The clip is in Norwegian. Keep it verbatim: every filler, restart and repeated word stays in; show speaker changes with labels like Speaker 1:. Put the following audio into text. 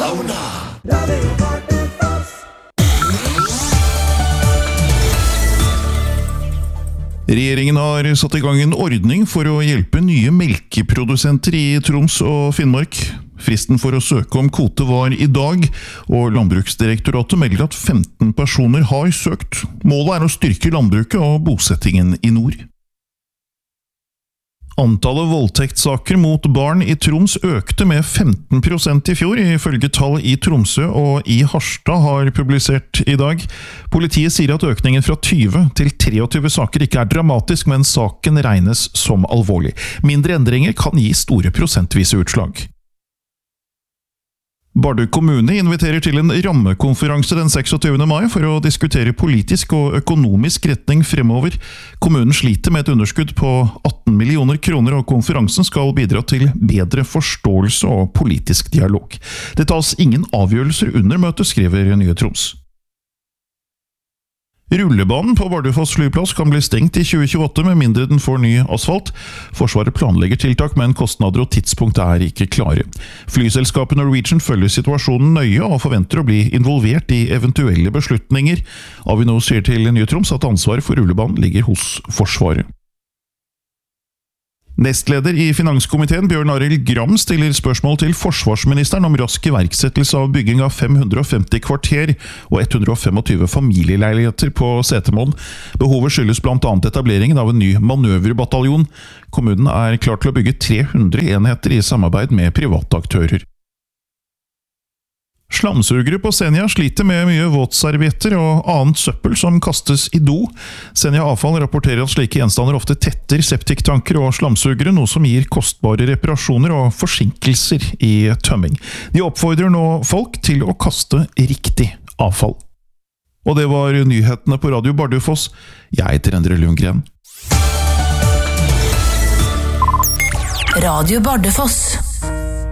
Speaker 1: Sauna. Regjeringen har satt i gang en ordning for å hjelpe nye melkeprodusenter i Troms og Finnmark. Fristen for å søke om kvote var i dag, og Landbruksdirektoratet melder at femten personer har søkt. Målet er å styrke landbruket og bosettingen i nord. Antallet voldtektssaker mot barn i Troms økte med femten prosent i fjor, ifølge tall i Tromsø og i Harstad har publisert i dag. Politiet sier at økningen fra tyve til treogtyve saker ikke er dramatisk, men saken regnes som alvorlig. Mindre endringer kan gi store prosentvise utslag. Bardu kommune inviterer til en rammekonferanse den seksogtyvende mai for å diskutere politisk og økonomisk retning fremover. Kommunen sliter med et underskudd på atten millioner kroner, og konferansen skal bidra til bedre forståelse og politisk dialog. Det tas ingen avgjørelser under møtet, skriver Nye Troms. Rullebanen på Bardufoss flyplass kan bli stengt i tjue tjueåtte med mindre den får ny asfalt. Forsvaret planlegger tiltak, men kostnader og tidspunkt er ikke klare. Flyselskapet Norwegian følger situasjonen nøye og forventer å bli involvert i eventuelle beslutninger. Avinor sier til Nye Troms at ansvaret for rullebanen ligger hos Forsvaret. Nestleder i Finanskomiteen Bjørn Arild Gram stiller spørsmål til forsvarsministeren om rask iverksettelse av bygging av fem hundre og femti kvarter og ett hundre og tjuefem familieleiligheter på Setermoen. Behovet skyldes blant annet etableringen av en ny manøverbataljon. Kommunen er klar til å bygge tre hundre enheter i samarbeid med private aktører. Slamsugere på Senja sliter med mye våtservietter og annet søppel som kastes i do. Senja Avfall rapporterer at slike gjenstander ofte tetter septiktanker og slamsugere, noe som gir kostbare reparasjoner og forsinkelser i tømming. De oppfordrer nå folk til å kaste riktig avfall. Og det var nyhetene på Radio Bardufoss. Jeg heter Endre Lundgren.
Speaker 2: Radio Bardufoss.